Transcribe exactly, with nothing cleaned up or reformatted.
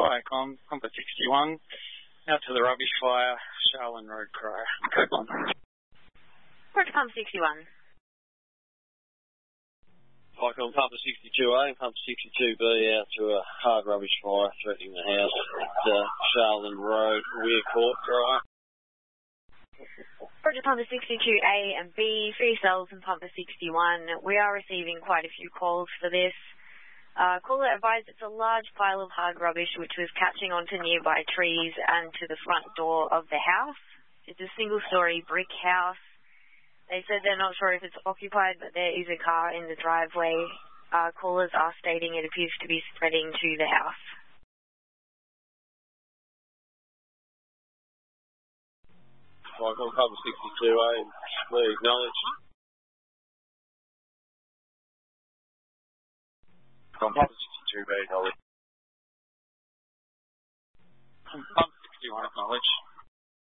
Firecom, Pumper sixty-one, out to the rubbish fire, Charlene Road, Crow. Code one. Roger, Pumper sixty-one. Firecom, Pumper sixty-two A and Pumper sixty-two B out to a hard rubbish fire threatening the house at uh, Charlene Road, Weir Court, Crow. Roger, Pumper sixty-two A and B, for yourselves and Pumper sixty-one. We are receiving quite a few calls for this. Uh, caller advised it's a large pile of hard rubbish which was catching onto nearby trees and to the front door of the house. It's a single-story brick house. They said they're not sure if it's occupied, but there is a car in the driveway. Uh, callers are stating it appears to be spreading to the house. Firecom, Pumper sixty-two A, we acknowledge. Pumper sixty-two B, acknowledge. Pumper sixty-one, acknowledge.